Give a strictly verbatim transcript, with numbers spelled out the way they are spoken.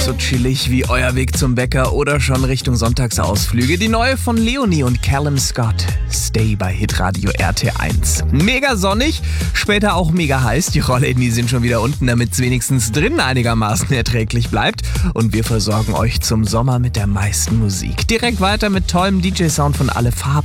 So chillig wie euer Weg zum Bäcker oder schon Richtung Sonntagsausflüge. Die neue von Leonie und Callum Scott. Stay bei Hitradio R T eins. Mega sonnig, später auch mega heiß. Die Rollläden, die sind schon wieder unten, damit es wenigstens drinnen einigermaßen erträglich bleibt. Und wir versorgen euch zum Sommer mit der meisten Musik. Direkt weiter mit tollem D J-Sound von Alle Farben.